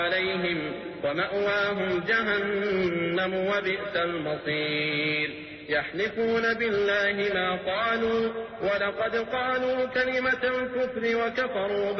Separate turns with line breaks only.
عليهم ومأواهم جهنم وبئس المصير. يحلفون بالله ما قالوا ولقد قالوا كلمة الكفر وكفروا